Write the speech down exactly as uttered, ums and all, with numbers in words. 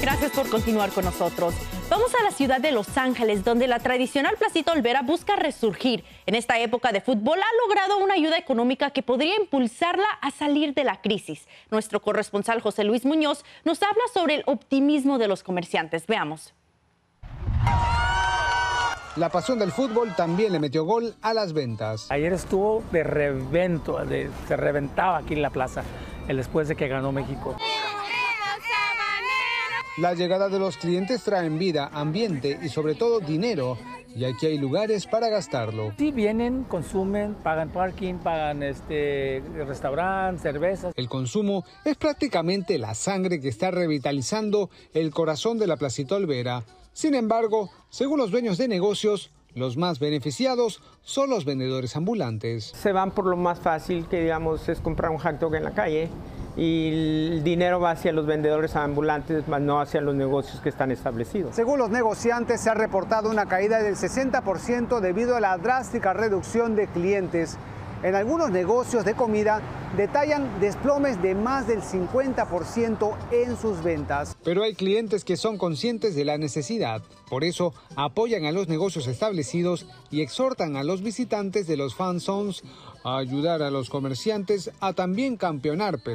Gracias por continuar con nosotros. Vamos a la ciudad de Los Ángeles, donde la tradicional Placita Olvera busca resurgir. En esta época de fútbol ha logrado una ayuda económica que podría impulsarla a salir de la crisis. Nuestro corresponsal José Luis Muñoz nos habla sobre el optimismo de los comerciantes. Veamos. La pasión del fútbol también le metió gol a las ventas. Ayer estuvo de revento, de, se reventaba aquí en la plaza, el después de que ganó México. La llegada de los clientes traen vida, ambiente y sobre todo dinero, y aquí hay lugares para gastarlo. Sí, vienen, consumen, pagan parking, pagan este restaurante, cervezas. El consumo es prácticamente la sangre que está revitalizando el corazón de la Placita Olvera. Sin embargo, según los dueños de negocios, los más beneficiados son los vendedores ambulantes. Se van por lo más fácil, que digamos es comprar un hot dog en la calle, y el dinero va hacia los vendedores ambulantes, más no hacia los negocios que están establecidos. Según los negociantes, se ha reportado una caída del sesenta por ciento debido a la drástica reducción de clientes. En algunos negocios de comida detallan desplomes de más del cincuenta por ciento en sus ventas. Pero hay clientes que son conscientes de la necesidad. Por eso apoyan a los negocios establecidos y exhortan a los visitantes de los fan zones a ayudar a los comerciantes a también campeonar.